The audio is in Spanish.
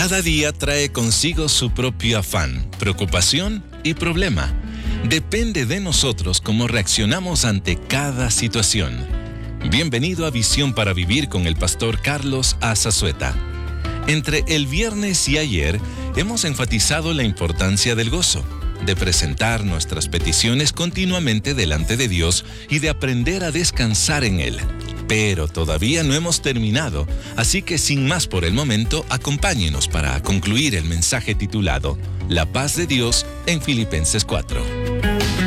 Cada día trae consigo su propio afán, preocupación y problema. Depende de nosotros cómo reaccionamos ante cada situación. Bienvenido a Visión para Vivir con el pastor Carlos Azazueta. Entre el viernes y ayer hemos enfatizado la importancia del gozo, de presentar nuestras peticiones continuamente delante de Dios y de aprender a descansar en Él. Pero todavía no hemos terminado, así que sin más por el momento, acompáñenos para concluir el mensaje titulado La paz de Dios en Filipenses 4.